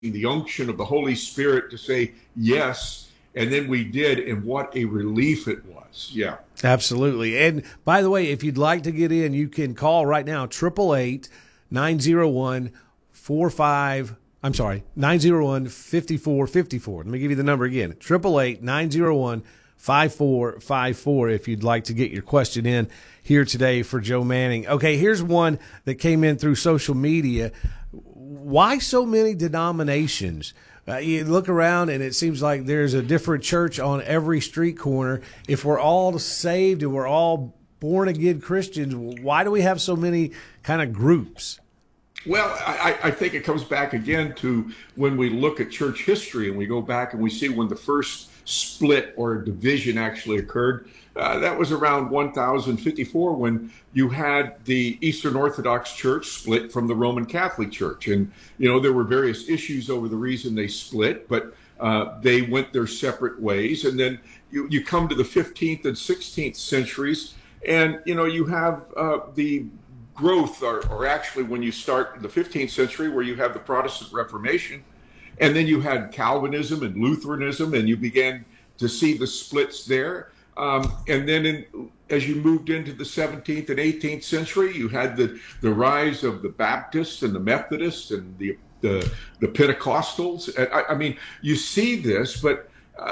the unction of the Holy Spirit to say yes. And then we did, and what a relief it was. Yeah. Absolutely. And by the way, if you'd like to get in, you can call right now, 901-5454. Let me give you the number again, 888-901-5454 if you'd like to get your question in here today for Joe Manning. Okay, here's one that came in through social media. Why so many denominations? You look around and it seems like there's a different church on every street corner. If we're all saved and we're all born again Christians, why do we have so many kind of groups? Well, I think it comes back again to when we look at church history and we go back and we see when the first split or division actually occurred. That was around 1054 when you had the Eastern Orthodox Church split from the Roman Catholic Church. And, there were various issues over the reason they split, but they went their separate ways. And then you come to the 15th and 16th centuries, and, you have the growth, or actually when you start in the 15th century where you have the Protestant Reformation, and then you had Calvinism and Lutheranism, and you began to see the splits there. And then as you moved into the 17th and 18th century, you had the rise of the Baptists and the Methodists and the Pentecostals. I mean, you see this, but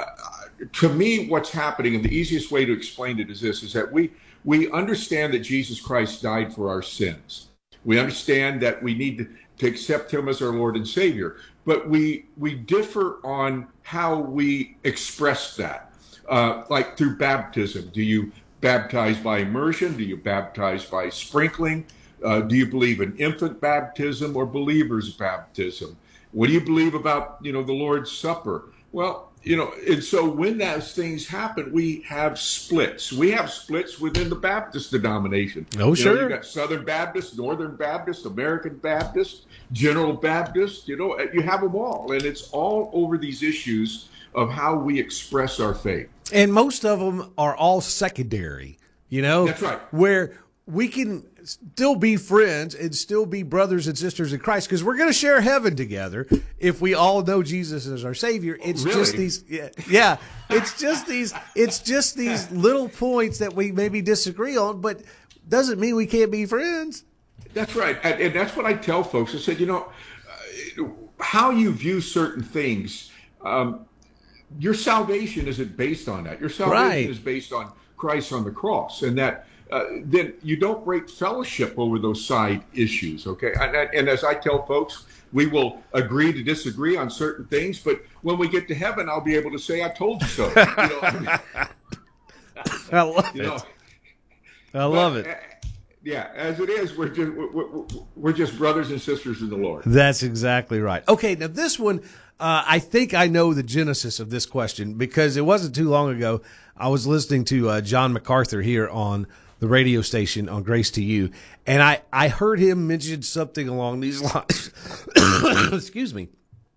to me, what's happening, and the easiest way to explain it is this, is that we understand that Jesus Christ died for our sins. We understand that we need to accept him as our Lord and Savior, but we differ on how we express that. Like through baptism. Do you baptize by immersion? Do you baptize by sprinkling? Do you believe in infant baptism or believer's baptism? What do you believe about, the Lord's Supper? Well, and so when those things happen, we have splits. We have splits within the Baptist denomination. Oh, sure. You got Southern Baptist, Northern Baptist, American Baptist, General Baptist, you have them all. And it's all over these issues of how we express our faith. And most of them are all secondary, That's right. Where we can still be friends and still be brothers and sisters in Christ, because we're going to share heaven together if we all know Jesus as our Savior. It's really? just these, yeah. It's just these little points that we maybe disagree on, but doesn't mean we can't be friends. That's right, and that's what I tell folks. I said, how you view certain things. Your salvation isn't based on that. Your salvation is based on Christ on the cross, and that then you don't break fellowship over those side issues, okay? And as I tell folks, we will agree to disagree on certain things, but when we get to heaven, I'll be able to say, I told you so. I love it. I love it. Yeah, as it is, we're just brothers and sisters in the Lord. That's exactly right. Okay, now this one, I think I know the genesis of this question, because it wasn't too long ago. I was listening to John MacArthur here on the radio station on Grace to You, and I heard him mention something along these lines. Excuse me.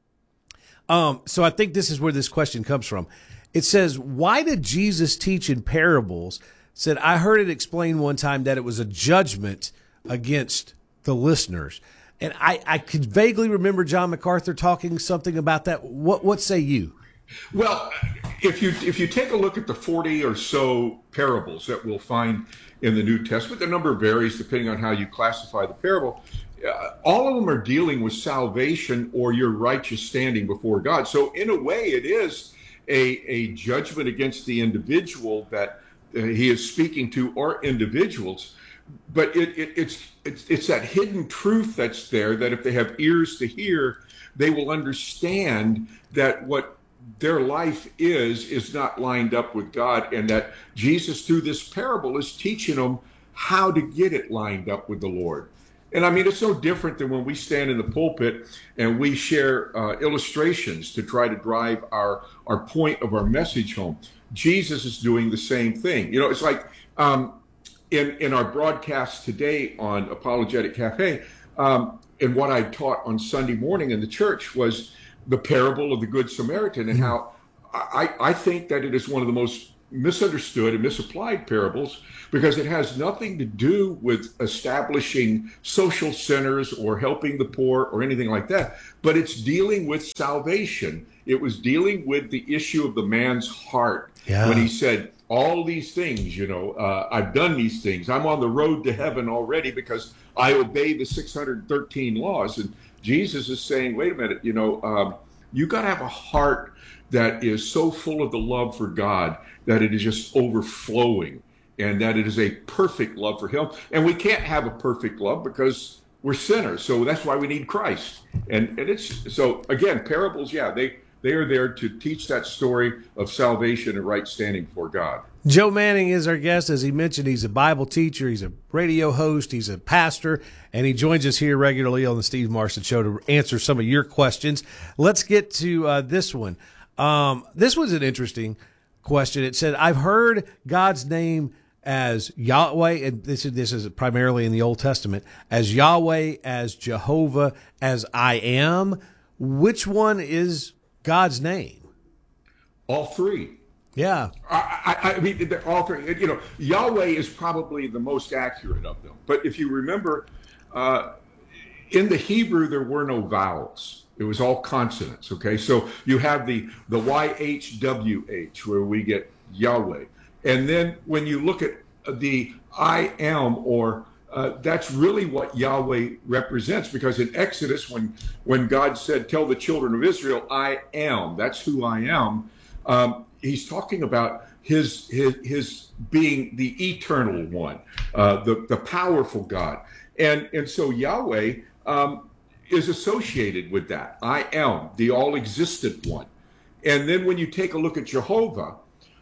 So I think this is where this question comes from. It says, why did Jesus teach in parables? Said, I heard it explained one time that it was a judgment against the listeners. And I could vaguely remember John MacArthur talking something about that. What say you? Well, if you take a look at the 40 or so parables that we'll find in the New Testament, the number varies depending on how you classify the parable. All of them are dealing with salvation or your righteous standing before God. So in a way, it is a judgment against the individual that he is speaking to, or individuals. But it's that hidden truth that's there, that if they have ears to hear, they will understand that what their life is not lined up with God, and that Jesus, through this parable, is teaching them how to get it lined up with the Lord. And I mean, it's so different than when we stand in the pulpit and we share illustrations to try to drive our point of our message home. Jesus is doing the same thing. It's like in our broadcast today on Apologetic Cafe, and what I taught on Sunday morning in the church was the parable of the Good Samaritan, and how I think that it is one of the most misunderstood and misapplied parables because it has nothing to do with establishing social centers or helping the poor or anything like that, but it's dealing with salvation. It was dealing with the issue of the man's heart when he said, all these things, I've done these things. I'm on the road to heaven already because I obey the 613 laws. And Jesus is saying, wait a minute, you got to have a heart that is so full of the love for God that it is just overflowing and that it is a perfect love for him. And we can't have a perfect love because we're sinners. So that's why we need Christ. And it's so again, parables, they are there to teach that story of salvation and right standing before God. Joe Manning is our guest. As he mentioned, he's a Bible teacher, he's a radio host, he's a pastor, and he joins us here regularly on the Steve Marston Show to answer some of your questions. Let's get to this one. This was an interesting question. It said, I've heard God's name as Yahweh, and this is primarily in the Old Testament, as Yahweh, as Jehovah, as I am. Which one is God's name? All three. Yeah. I mean, they're all three. Yahweh is probably the most accurate of them. But if you remember, in the Hebrew, there were no vowels. It was all consonants, okay? So you have the YHWH, where we get Yahweh. And then when you look at the I am, or that's really what Yahweh represents, because in Exodus, when God said, tell the children of Israel, I am, that's who I am, he's talking about his being the eternal one, the powerful God. And so Yahweh is associated with that. I am, the all-existent one. And then when you take a look at Jehovah,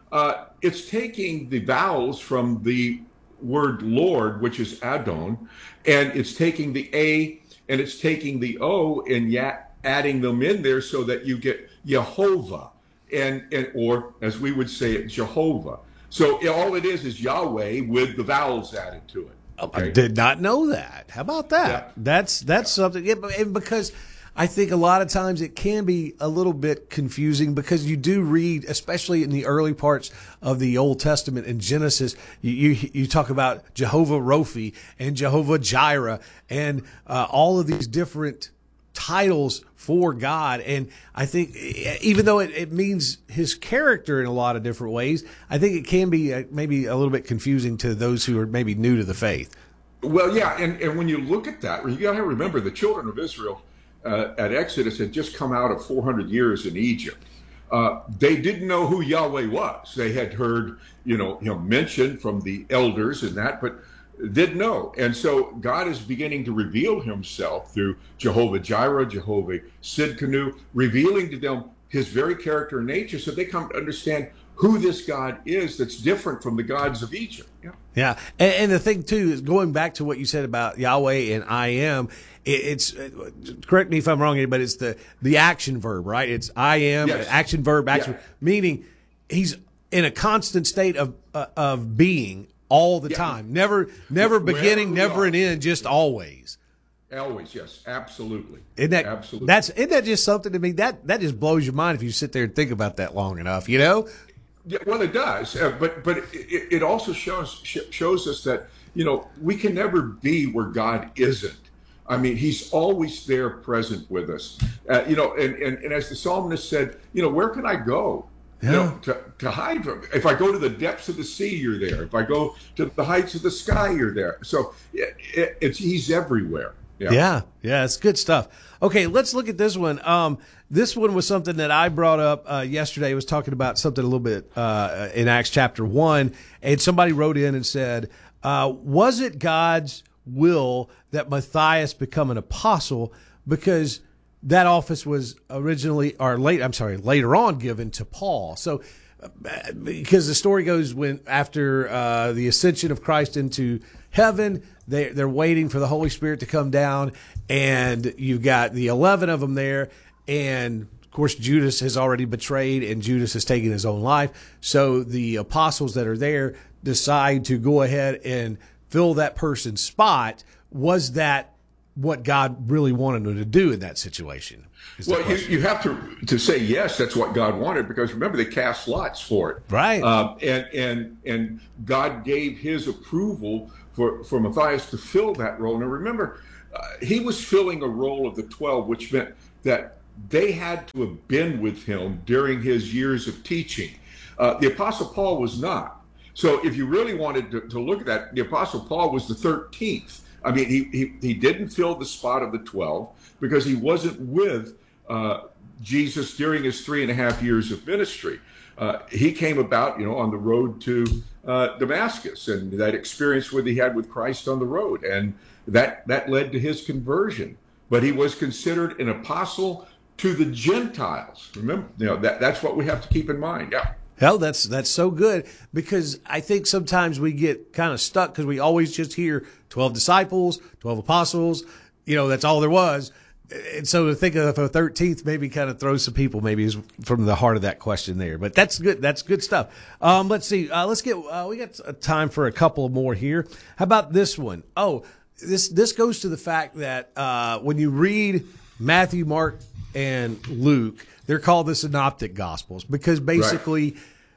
it's taking the vowels from the word Lord, which is Adon, and it's taking the A and it's taking the O and adding them in there so that you get Yehovah, and or as we would say it, Jehovah. So all it is Yahweh with the vowels added to it. Okay? I did not know that. How about that? Yeah. That's something. Yeah, and because I think a lot of times it can be a little bit confusing because you do read, especially in the early parts of the Old Testament in Genesis, you talk about Jehovah Rophi and Jehovah Jireh and all of these different titles for God. And I think even though it means his character in a lot of different ways, I think it can be maybe a little bit confusing to those who are maybe new to the faith. Well, yeah. And when you look at that, you got to remember the children of Israel at Exodus had just come out of 400 years in Egypt. They didn't know who Yahweh was. They had heard, mentioned from the elders and that, but didn't know. And so God is beginning to reveal himself through Jehovah Jireh, Jehovah Sidkenu, revealing to them his very character and nature so they come to understand who this God is that's different from the gods of Egypt. Yeah. And the thing, too, is going back to what you said about Yahweh and I am, it's correct me if I'm wrong here, but it's the action verb, right? It's I am, yes. Action verb, meaning he's in a constant state of being all the time. Never beginning, never an end, just always. Always, yes, absolutely. Isn't that just something to me? That just blows your mind if you sit there and think about that long enough, Yeah, well, it does, but it also shows us that we can never be where God isn't. I mean, he's always there, present with us. And as the psalmist said, where can I go? To hide from. If I go to the depths of the sea, you're there. If I go to the heights of the sky, you're there. So he's everywhere. Yeah, it's good stuff. Okay, let's look at this one. This one was something that I brought up yesterday. I was talking about something a little bit in Acts chapter 1, and somebody wrote in and said, was it God's will that Matthias become an apostle? Because that office was later on given to Paul. So, because the story goes when after the ascension of Christ into heaven, they're waiting for the Holy Spirit to come down, and you've got the 11 of them there, and of course Judas has already betrayed, and Judas has taken his own life. So the apostles that are there decide to go ahead and fill that person's spot. Was that what God really wanted them to do in that situation. Well, you have to say yes. That's what God wanted, because remember, they cast lots for it, right? And God gave His approval for Matthias to fill that role. Now, remember, he was filling a role of the 12, which meant that they had to have been with him during his years of teaching. The Apostle Paul was not. So, if you really wanted to look at that, the Apostle Paul was the 13th. I mean, he didn't fill the spot of the 12 because he wasn't with Jesus during his 3.5 years of ministry. He came about, on the road to Damascus, and that experience he had with Christ on the road, and that led to his conversion. But he was considered an apostle to the Gentiles. Remember, that's what we have to keep in mind. Yeah. Hell, that's so good, because I think sometimes we get kind of stuck because we always just hear 12 disciples, 12 apostles, that's all there was. And so to think of a 13th maybe kind of throws some people maybe is from the heart of that question there. But that's good. That's good stuff. Let's see. We got time for a couple more here. How about this one? Oh, this goes to the fact that when you read Matthew, Mark, and Luke, they're called the Synoptic Gospels because basically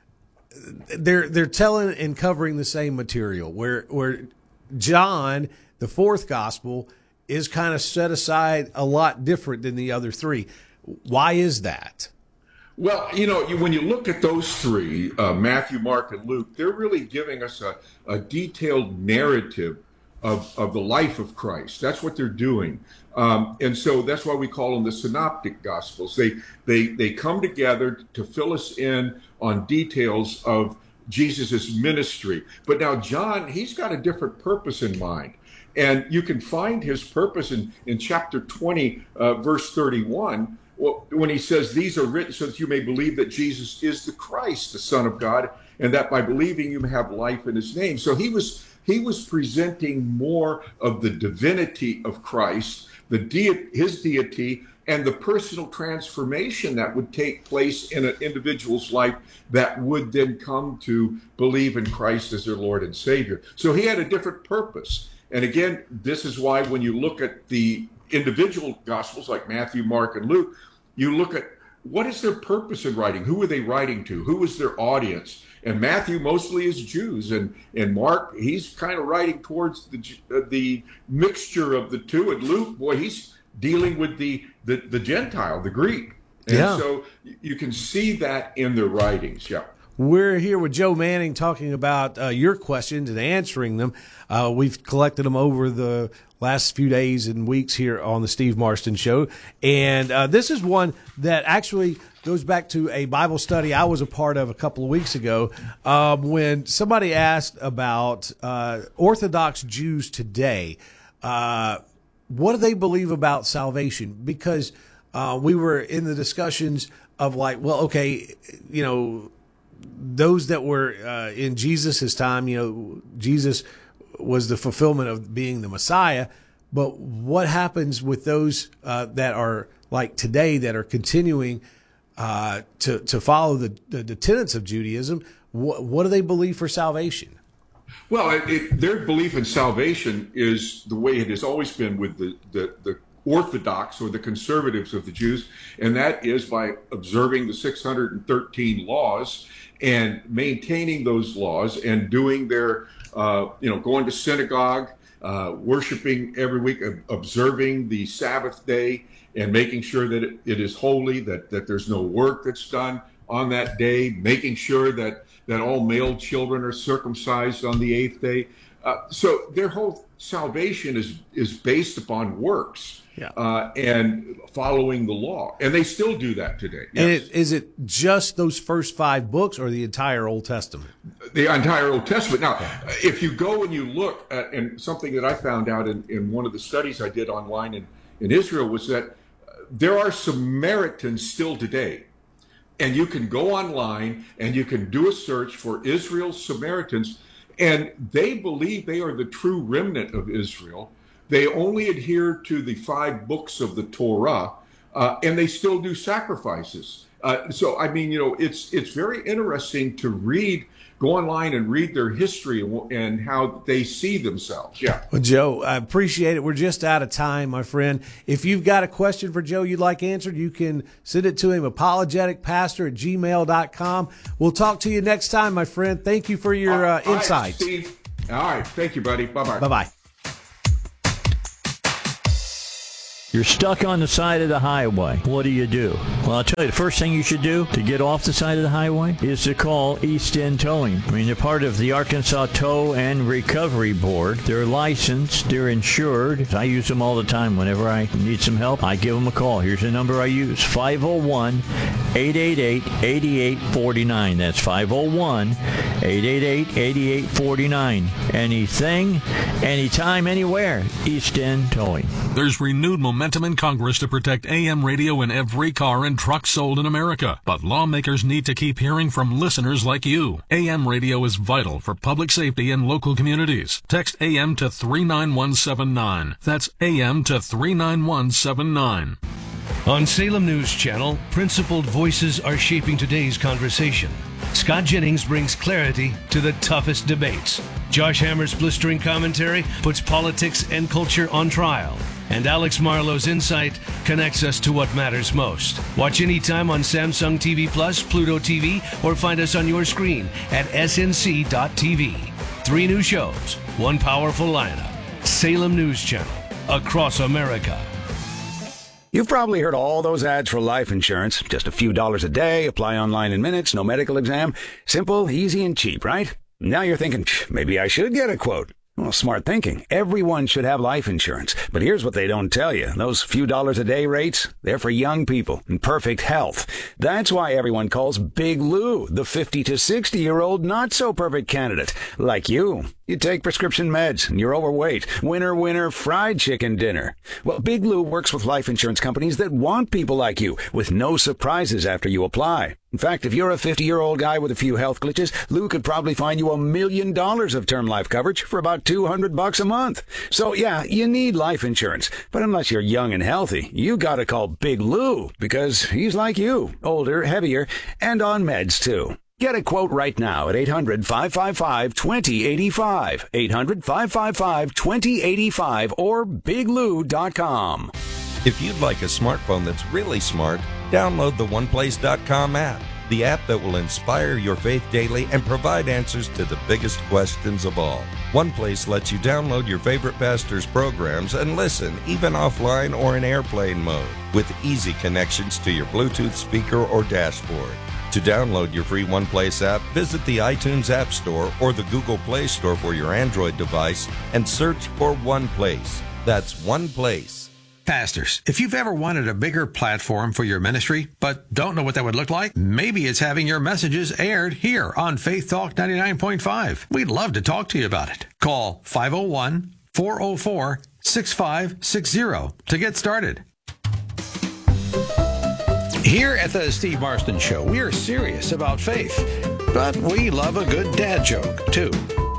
they're telling and covering the same material. Where John, the fourth gospel, is kind of set aside a lot different than the other three. Why is that? Well, when you look at those three, Matthew, Mark, and Luke, they're really giving us a detailed narrative of the life of Christ. That's what they're doing. And so that's why we call them the Synoptic Gospels. They come together to fill us in on details of Jesus's ministry. But now John, he's got a different purpose in mind. And you can find his purpose in chapter 20, verse 31, when he says, "These are written so that you may believe that Jesus is the Christ, the Son of God, and that by believing you may have life in his name." So he was presenting more of the divinity of Christ, his deity, and the personal transformation that would take place in an individual's life that would then come to believe in Christ as their Lord and Savior. So he had a different purpose. And again, this is why when you look at the individual Gospels like Matthew, Mark, and Luke, you look at what is their purpose in writing? Who are they writing to? Who is their audience? And Matthew mostly is Jews, and Mark, he's kind of writing towards the mixture of the two. And Luke, boy, he's dealing with the Gentile, the Greek. And so you can see that in their writings. Yeah. We're here with Joe Manning talking about your questions and answering them. We've collected them over the last few days and weeks here on the Steve Marston Show. And this is one that actually goes back to a Bible study I was a part of a couple of weeks ago when somebody asked about Orthodox Jews today. What do they believe about salvation? Because we were in the discussions of like, well, okay, those that were in Jesus' time, Jesus was the fulfillment of being the Messiah. But what happens with those that are like today that are continuing to follow the tenets of Judaism? What do they believe for salvation? Well, their belief in salvation is the way it has always been with the Orthodox or the conservatives of the Jews, and that is by observing the 613 laws and maintaining those laws and doing their, going to synagogue, worshiping every week, observing the Sabbath day, and making sure that it is holy, that there's no work that's done on that day, making sure that all male children are circumcised on the 8th day. So their whole salvation is based upon works. And following the law. And they still do that today. Yes. And is it just those first 5 books or the entire Old Testament? The entire Old Testament. Now, if you go and you look at, and something that I found out in one of the studies I did online in Israel was that there are Samaritans still today. And you can go online and you can do a search for Israel's Samaritans, and they believe they are the true remnant of Israel. They only adhere to the 5 books of the Torah, and they still do sacrifices. So, I mean, it's very interesting to go online and read their history and how they see themselves. Yeah. Well, Joe, I appreciate it. We're just out of time, my friend. If you've got a question for Joe you'd like answered, you can send it to him, apologeticpastor@gmail.com. We'll talk to you next time, my friend. Thank you for your insights. All right, Steve. All right. Thank you, buddy. Bye-bye. Bye-bye. You're stuck on the side of the highway. What do you do? Well, I'll tell you, the first thing you should do to get off the side of the highway is to call East End Towing. I mean, they're part of the Arkansas Tow and Recovery Board. They're licensed. They're insured. I use them all the time. Whenever I need some help, I give them a call. Here's the number I use, 501-888-8849. That's 501-888-8849. Anything, anytime, anywhere, East End Towing. There's renewed momentum in Congress to protect AM radio in every car and truck sold in America. But lawmakers need to keep hearing from listeners like you. AM radio is vital for public safety in local communities. Text AM to 39179. That's AM to 39179. On Salem News Channel, principled voices are shaping today's conversation. Scott Jennings brings clarity to the toughest debates. Josh Hammer's blistering commentary puts politics and culture on trial. And Alex Marlowe's insight connects us to what matters most. Watch anytime on Samsung TV Plus, Pluto TV, or find us on your screen at snc.tv. 3 new shows, 1 powerful lineup. Salem News Channel, across America. You've probably heard all those ads for life insurance. Just a few dollars a day, apply online in minutes, no medical exam. Simple, easy, and cheap, right? Now you're thinking, maybe I should get a quote. Well, smart thinking. Everyone should have life insurance. But here's what they don't tell you. Those few dollars a day rates, they're for young people in perfect health. That's why everyone calls Big Lou the 50 to 60-year-old not-so-perfect candidate. Like you. You take prescription meds and you're overweight. Winner, fried chicken dinner. Well, Big Lou works with life insurance companies that want people like you with no surprises after you apply. In fact, if you're a 50-year-old guy with a few health glitches, Lou could probably find you $1 million of term life coverage for about $200 a month. So yeah, you need life insurance. But unless you're young and healthy, you gotta call Big Lou because he's like you, older, heavier, and on meds too. Get a quote right now at 800-555-2085, 800-555-2085, or biglou.com. If you'd like a smartphone that's really smart, download the OnePlace.com app, the app that will inspire your faith daily and provide answers to the biggest questions of all. OnePlace lets you download your favorite pastor's programs and listen, even offline or in airplane mode, with easy connections to your Bluetooth speaker or dashboard. To download your free OnePlace app, visit the iTunes App Store or the Google Play Store for your Android device and search for OnePlace. That's OnePlace. Pastors, if you've ever wanted a bigger platform for your ministry, but don't know what that would look like, maybe it's having your messages aired here on Faith Talk 99.5. We'd love to talk to you about it. Call 501-404-6560 to get started. Here at the Steve Marston Show, we are serious about faith, but we love a good dad joke, too.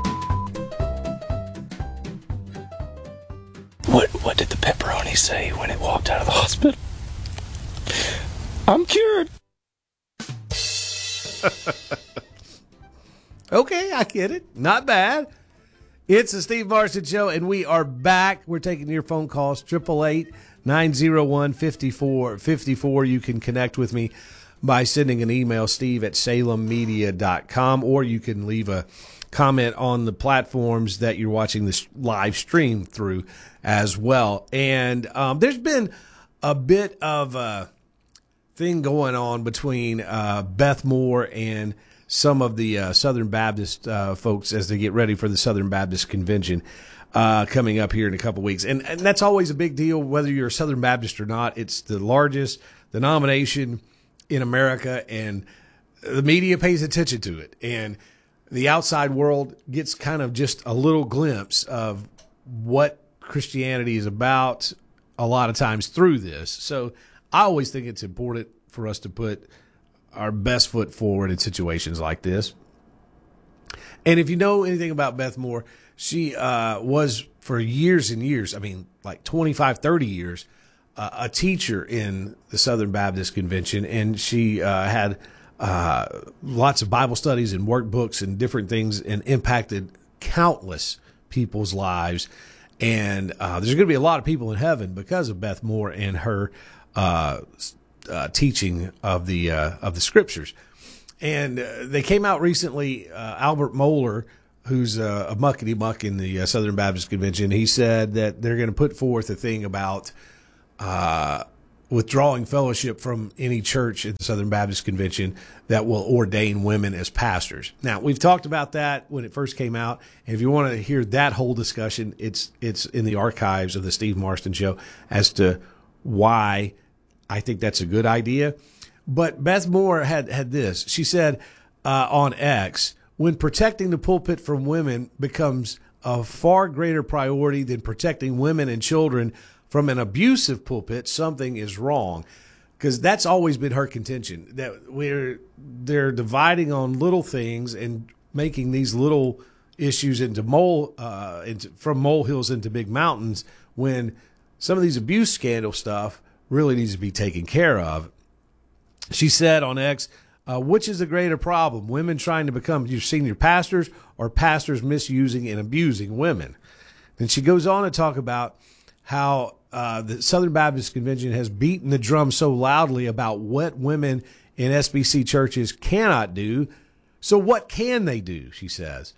What did the pepperoni say when it walked out of the hospital? I'm cured. Okay, I get it. Not bad. It's the Steve Marston Show, and we are back. We're taking your phone calls, 888-901-5454. You can connect with me by sending an email, steve@salemmedia.com, or you can leave a comment on the platforms that you're watching this live stream through as well. And there's been a bit of a thing going on between Beth Moore and some of the Southern Baptist folks as they get ready for the Southern Baptist Convention coming up here in a couple weeks. And that's always a big deal, whether you're a Southern Baptist or not. It's the largest denomination in America, and the media pays attention to it. And the outside world gets kind of just a little glimpse of what Christianity is about a lot of times through this. So I always think it's important for us to put our best foot forward in situations like this. And if you know anything about Beth Moore, she was for years and years, I mean, like 25, 30 years, a teacher in the Southern Baptist Convention, and she had lots of Bible studies and workbooks and different things, and impacted countless people's lives. And there's going to be a lot of people in heaven because of Beth Moore and her teaching of the scriptures. And they came out recently. Albert Mohler, who's a muckety muck in the Southern Baptist Convention, he said that they're going to put forth a thing about withdrawing fellowship from any church in the Southern Baptist Convention that will ordain women as pastors. Now, we've talked about that when it first came out, and if you want to hear that whole discussion, it's in the archives of the Steve Marston Show as to why I think that's a good idea. But Beth Moore had this. She said on X, when protecting the pulpit from women becomes a far greater priority than protecting women and children from an abusive pulpit, something is wrong. Because that's always been her contention, that they're dividing on little things and making these little issues into from molehills into big mountains, when some of these abuse scandal stuff really needs to be taken care of. She said on X, which is the greater problem, women trying to become your senior pastors or pastors misusing and abusing women? Then she goes on to talk about how the Southern Baptist Convention has beaten the drum so loudly about what women in SBC churches cannot do. So what can they do, she says?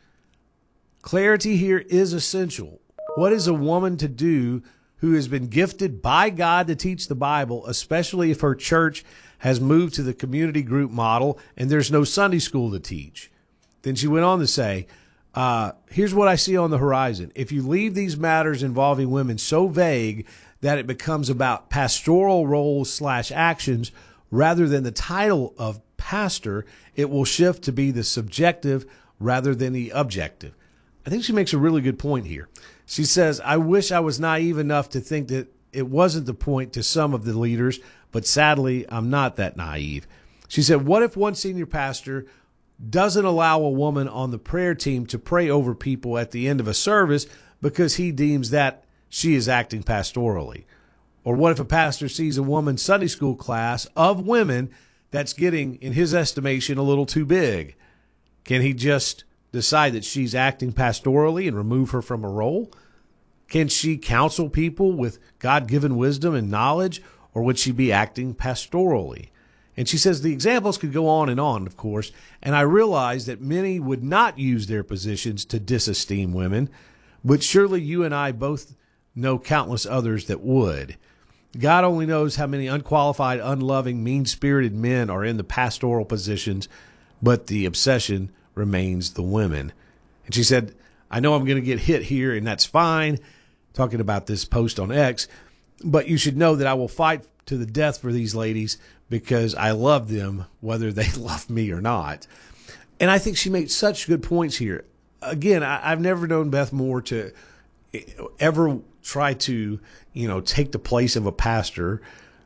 Clarity here is essential. What is a woman to do who has been gifted by God to teach the Bible, especially if her church has moved to the community group model and there's no Sunday school to teach? Then she went on to say, here's what I see on the horizon. If you leave these matters involving women so vague that it becomes about pastoral roles / actions rather than the title of pastor, it will shift to be the subjective rather than the objective. I think she makes a really good point here. She says, I wish I was naive enough to think that it wasn't the point to some of the leaders, but sadly, I'm not that naive. She said, what if one senior pastor doesn't allow a woman on the prayer team to pray over people at the end of a service because he deems that she is acting pastorally? Or what if a pastor sees a woman's Sunday school class of women that's getting, in his estimation, a little too big? Can he just decide that she's acting pastorally and remove her from a role? Can she counsel people with God-given wisdom and knowledge, or would she be acting pastorally? And she says the examples could go on, of course, and I realize that many would not use their positions to disesteem women, but surely you and I both know countless others that would. God only knows how many unqualified, unloving, mean-spirited men are in the pastoral positions, but the obsession remains the women. And she said, I know I'm going to get hit here, and that's fine, talking about this post on X, but you should know that I will fight to the death for these ladies because I love them, whether they love me or not. And I think she made such good points here. Again, I've never known Beth Moore to ever try to, take the place of a pastor,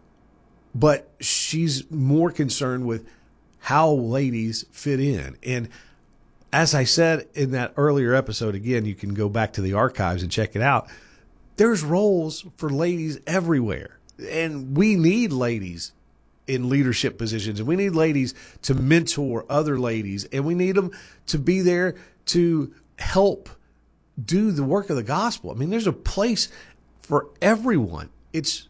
but she's more concerned with how ladies fit in. And as I said in that earlier episode, again, you can go back to the archives and check it out. There's roles for ladies everywhere. And we need ladies in leadership positions. And we need ladies to mentor other ladies. And we need them to be there to help do the work of the gospel. I mean, there's a place for everyone. It's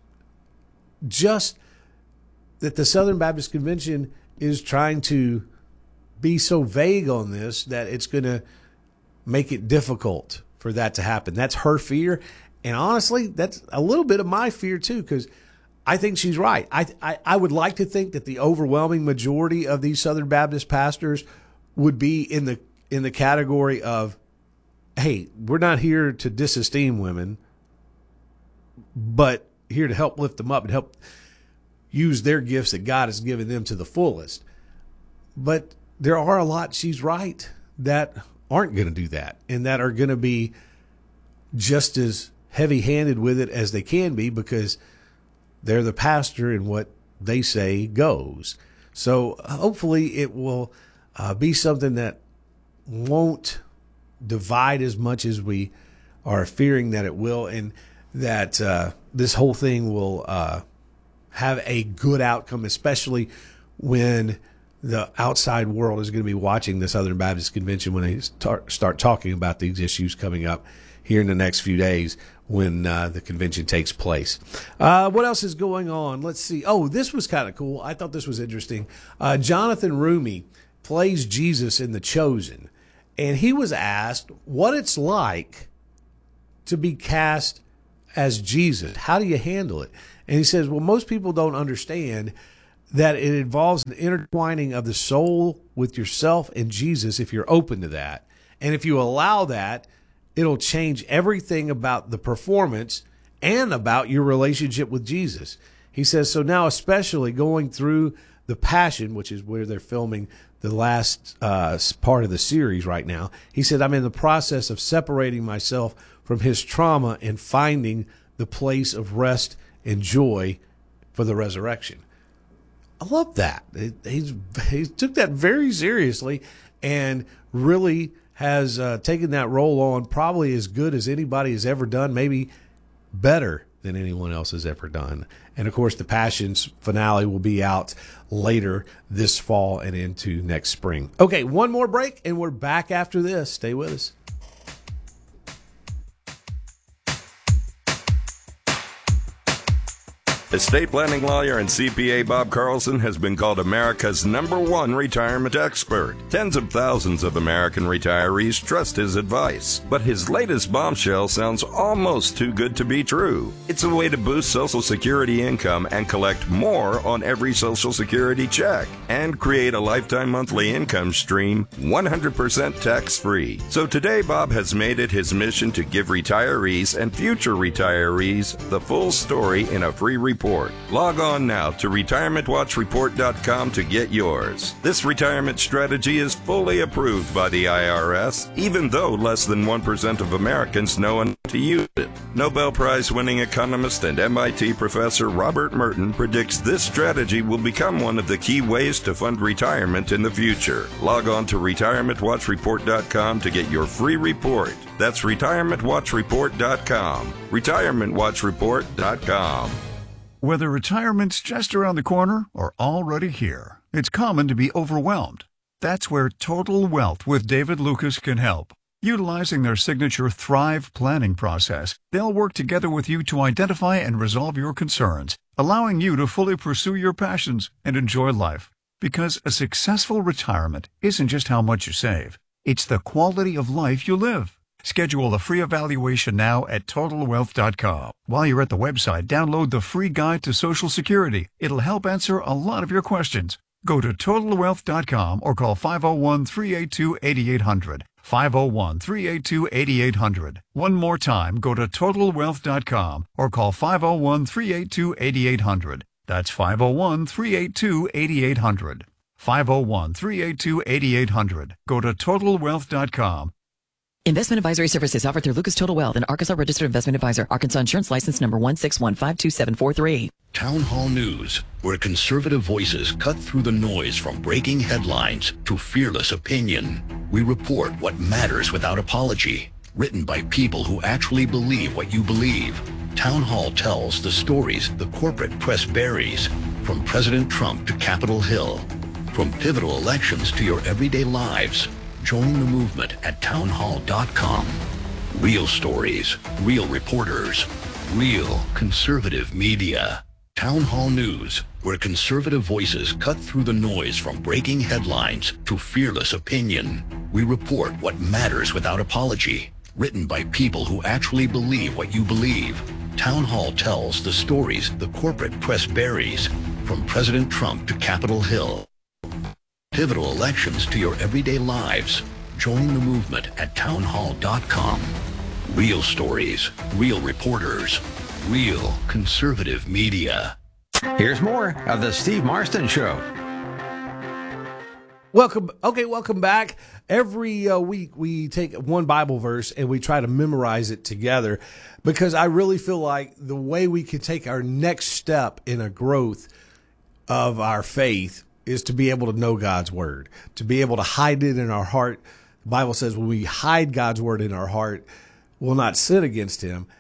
just that the Southern Baptist Convention is trying to be so vague on this that it's going to make it difficult for that to happen. That's her fear. And honestly, that's a little bit of my fear too, because I think she's right. I would like to think that the overwhelming majority of these Southern Baptist pastors would be in the category of, hey, we're not here to disesteem women, but here to help lift them up and help use their gifts that God has given them to the fullest. But there are a lot, she's right, that aren't going to do that and that are going to be just as heavy-handed with it as they can be because they're the pastor and what they say goes. So hopefully it will be something that won't divide as much as we are fearing that it will. And that this whole thing will have a good outcome, especially when the outside world is going to be watching the Southern Baptist Convention when they start talking about these issues coming up here in the next few days when the convention takes place. What else is going on? Let's see. Oh, this was kind of cool. I thought this was interesting. Jonathan Rumi plays Jesus in The Chosen, and he was asked what it's like to be cast as Jesus. How do you handle it? And he says, well, most people don't understand that it involves an intertwining of the soul with yourself and Jesus if you're open to that. And if you allow that, it'll change everything about the performance and about your relationship with Jesus. He says, so now especially going through the Passion, which is where they're filming the last part of the series right now, he said, I'm in the process of separating myself from his trauma and finding the place of rest and joy for the resurrection. I love that. He took that very seriously and really has taken that role on probably as good as anybody has ever done, maybe better than anyone else has ever done. And, of course, the Passions finale will be out later this fall and into next spring. Okay, one more break, and we're back after this. Stay with us. Estate planning lawyer and CPA Bob Carlson has been called America's #1 retirement expert. Tens of thousands of American retirees trust his advice. But his latest bombshell sounds almost too good to be true. It's a way to boost Social Security income and collect more on every Social Security check and create a lifetime monthly income stream 100% tax-free. So today, Bob has made it his mission to give retirees and future retirees the full story in a free report. Log on now to retirementwatchreport.com to get yours. This retirement strategy is fully approved by the IRS, even though less than 1% of Americans know enough to use it. Nobel Prize-winning economist and MIT professor Robert Merton predicts this strategy will become one of the key ways to fund retirement in the future. Log on to retirementwatchreport.com to get your free report. That's retirementwatchreport.com. retirementwatchreport.com. Whether retirement's just around the corner or already here, it's common to be overwhelmed. That's where Total Wealth with David Lucas can help. Utilizing their signature Thrive planning process, they'll work together with you to identify and resolve your concerns, allowing you to fully pursue your passions and enjoy life. Because a successful retirement isn't just how much you save, it's the quality of life you live. Schedule a free evaluation now at TotalWealth.com. While you're at the website, download the free guide to Social Security. It'll help answer a lot of your questions. Go to TotalWealth.com or call 501-382-8800. 501-382-8800. One more time, go to TotalWealth.com or call 501-382-8800. That's 501-382-8800. 501-382-8800. Go to TotalWealth.com. Investment advisory services offered through Lucas Total Wealth, an Arkansas registered investment advisor. Arkansas Insurance License number 161522743. Town Hall News, where conservative voices cut through the noise from breaking headlines to fearless opinion. We report what matters without apology. Written by people who actually believe what you believe. Town Hall tells the stories the corporate press buries. From President Trump to Capitol Hill. From pivotal elections to your everyday lives. Join the movement at townhall.com. Real stories, real reporters, real conservative media. Town Hall News, where conservative voices cut through the noise from breaking headlines to fearless opinion. We report what matters without apology. Written by people who actually believe what you believe. Town Hall tells the stories the corporate press buries. From President Trump to Capitol Hill. Pivotal elections to your everyday lives. Join the movement at townhall.com. Real stories, real reporters, real conservative media. Here's more of the Steve Marston Show. Welcome back. Every week we take one Bible verse and we try to memorize it together, because I really feel like the way we can take our next step in a growth of our faith is to be able to know God's word, to be able to hide it in our heart. The Bible says when we hide God's word in our heart, we'll not sin against him.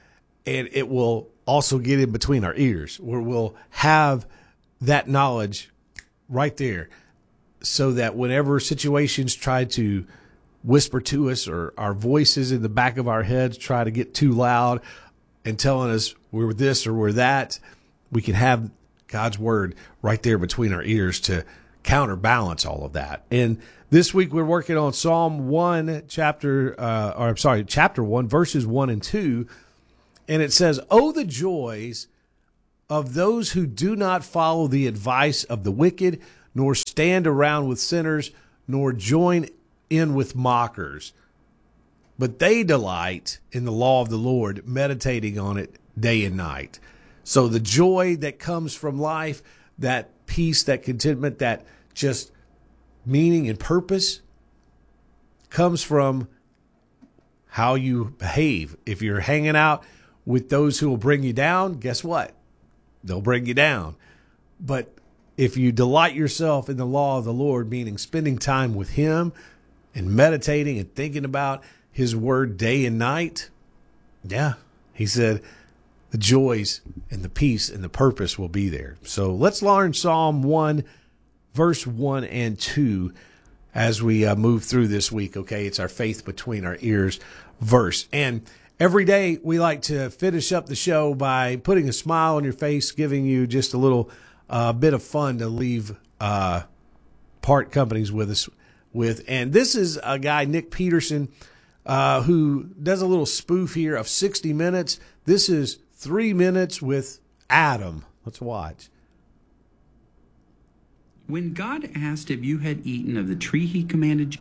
and it will also get in between our ears, where we'll have that knowledge right there, so that whenever situations try to whisper to us, or our voices in the back of our heads try to get too loud and telling us we're this or we're that, we can have God's word right there between our ears to counterbalance all of that. And this week we're working on Psalm 1, chapter 1, verses 1 and 2. And it says, "Oh, the joys of those who do not follow the advice of the wicked, nor stand around with sinners, nor join in with mockers. But they delight in the law of the Lord, meditating on it day and night." So the joy that comes from life, that peace, that contentment, that just meaning and purpose, comes from how you behave. If you're hanging out with those who will bring you down, guess what? They'll bring you down. But if you delight yourself in the law of the Lord, meaning spending time with Him and meditating and thinking about His word day and night, yeah, He said the joys and the peace and the purpose will be there. So let's learn Psalm 1, verse 1 and 2 as we move through this week, okay? It's our faith between our ears verse. And every day we like to finish up the show by putting a smile on your face, giving you just a little bit of fun to leave part companies with us with. And this is a guy, Nick Peterson, who does a little spoof here of 60 minutes. This is 3 minutes with Adam. Let's watch. When God asked if you had eaten of the tree He commanded you,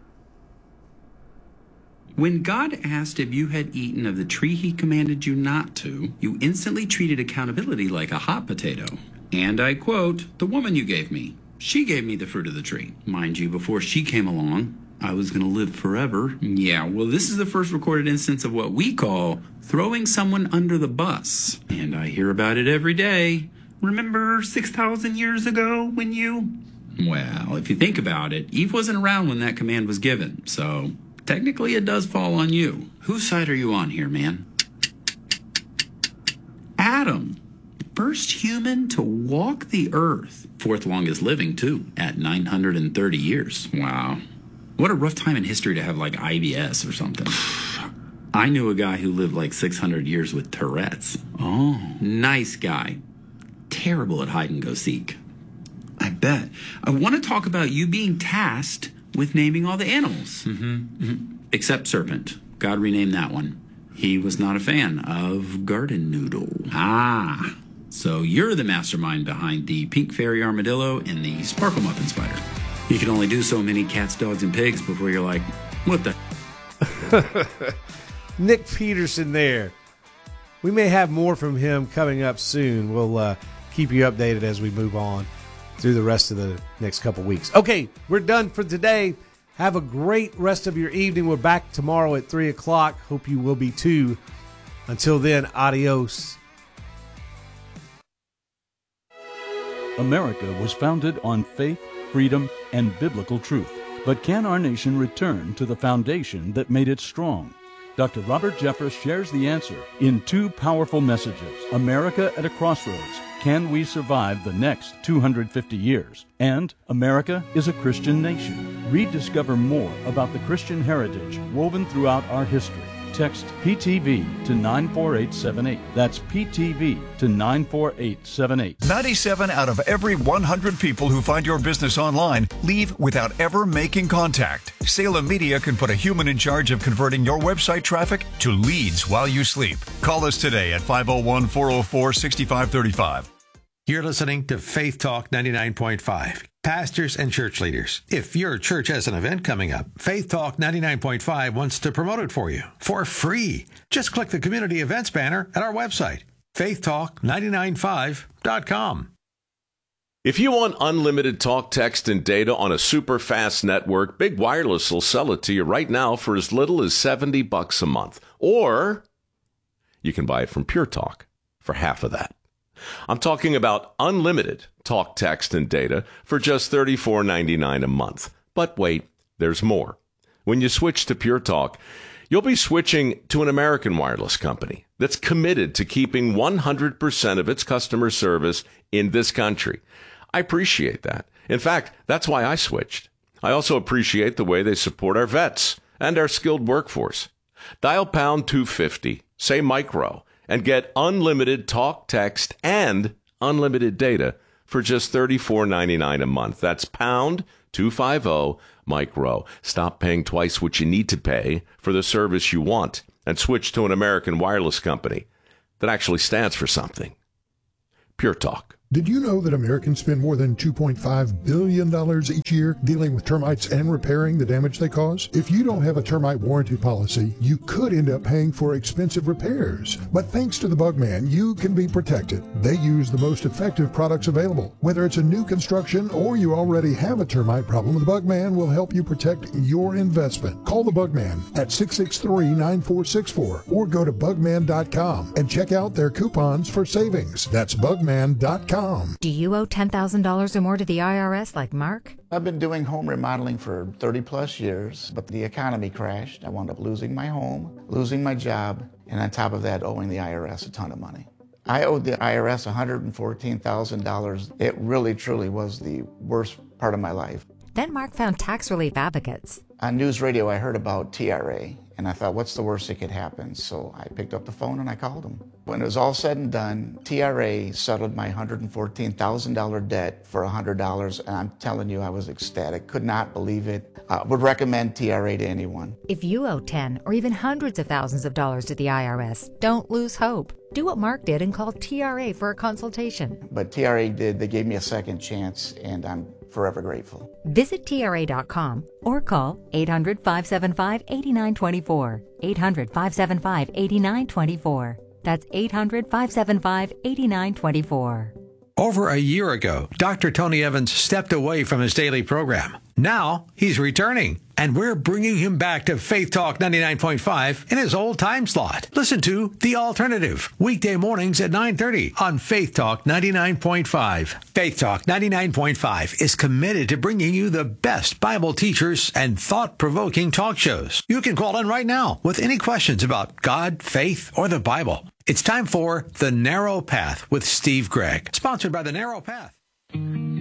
not to, you instantly treated accountability like a hot potato. And I quote, "The woman you gave me, she gave me the fruit of the tree." Mind you, before she came along, I was going to live forever. Yeah, well, this is the first recorded instance of what we call throwing someone under the bus. And I hear about it every day. Remember 6,000 years ago when you... Well, if you think about it, Eve wasn't around when that command was given, so technically it does fall on you. Whose side are you on here, man? Adam, first human to walk the earth. Fourth longest living, too, at 930 years. Wow. What a rough time in history to have, like, IBS or something. I knew a guy who lived, like, 600 years with Tourette's. Oh. Nice guy. Terrible at hide-and-go-seek. I bet. I want to talk about you being tasked with naming all the animals. Except Serpent. God renamed that one. He was not a fan of garden noodle. Ah. So you're the mastermind behind the pink fairy armadillo and the sparkle muffin spider. You can only do so many cats, dogs, and pigs before you're like, what the? Nick Peterson there. We may have more from him coming up soon. We'll keep you updated as we move on through the rest of the next couple weeks. Okay, we're done for today. Have a great rest of your evening. We're back tomorrow at 3 o'clock. Hope you will be too. Until then, adios. America was founded on faith, freedom, and biblical truth. But can our nation return to the foundation that made it strong? Dr. Robert Jeffress shares the answer in 2 powerful messages. America at a Crossroads. Can we survive the next 250 years? And America is a Christian nation. Rediscover more about the Christian heritage woven throughout our history. Text PTV to 94878. That's PTV to 94878. 97 out of every 100 people who find your business online leave without ever making contact. Salem Media can put a human in charge of converting your website traffic to leads while you sleep. Call us today at 501-404-6535. You're listening to Faith Talk 99.5. Pastors and church leaders, if your church has an event coming up, Faith Talk 99.5 wants to promote it for you for free. Just click the community events banner at our website, faithtalk995.com. If you want unlimited talk, text, and data on a super fast network, Big Wireless will sell it to you right now for as little as $70 a month. Or you can buy it from Pure Talk for half of that. I'm talking about unlimited talk, text, and data for just $34.99 a month. But wait, there's more. When you switch to Pure Talk, You'll be switching to an American wireless company that's committed to keeping 100% of its customer service in this country. I appreciate that. In fact, that's why I switched. I also appreciate the way they support our vets and our skilled workforce. Dial pound 250, say micro, and get unlimited talk, text, and unlimited data for just $34.99 a month. That's pound 250 micro. Stop paying twice what you need to pay for the service you want and switch to an American wireless company that actually stands for something. Pure Talk. Did you know that Americans spend more than $2.5 billion each year dealing with termites and repairing the damage they cause? If you don't have a termite warranty policy, you could end up paying for expensive repairs. But thanks to the Bugman, you can be protected. They use the most effective products available. Whether it's a new construction or you already have a termite problem, the Bugman will help you protect your investment. Call the Bugman at 663-9464 or go to bugman.com and check out their coupons for savings. That's bugman.com. Do you owe $10,000 or more to the IRS like Mark? I've been doing home remodeling for 30 plus years, but the economy crashed. I wound up losing my home, losing my job, and on top of that, owing the IRS a ton of money. I owed the IRS $114,000. It really, truly was the worst part of my life. Then Mark found Tax Relief Advocates. On news radio, I heard about TRA, and I thought, what's the worst that could happen? So I picked up the phone and I called them. When it was all said and done, TRA settled my $114,000 debt for $100, and I'm telling you, I was ecstatic. Could not believe it. Would recommend TRA to anyone. If you owe 10 or even hundreds of thousands of dollars to the IRS, don't lose hope. Do what Mark did and call TRA for a consultation. But TRA did. They gave me a second chance, and I'm forever grateful. Visit TRA.com or call 800-575-8924. 800-575-8924. That's 800-575-8924. Over a year ago, Dr. Tony Evans stepped away from his daily program. Now he's returning, and we're bringing him back to Faith Talk 99.5 in his old time slot. Listen to The Alternative, weekday mornings at 9:30 on Faith Talk 99.5. Faith Talk 99.5 is committed to bringing you the best Bible teachers and thought-provoking talk shows. You can call in right now with any questions about God, faith, or the Bible. It's time for The Narrow Path with Steve Gregg, sponsored by The Narrow Path.